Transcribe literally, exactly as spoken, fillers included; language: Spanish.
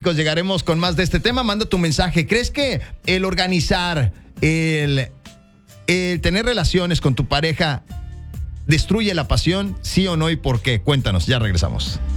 Llegaremos con más de este tema. Manda tu mensaje. ¿Crees que el organizar, el, el tener relaciones con tu pareja destruye la pasión? ¿Sí o no y por qué? Cuéntanos, ya regresamos.